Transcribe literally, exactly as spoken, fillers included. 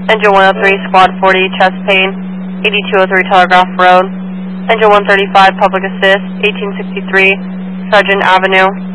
Engine one oh three, Squad forty, chest pain, eighty-two oh three Telegraph Road. Engine one thirty-five, Public Assist, eighteen sixty-three, Sergeant Avenue.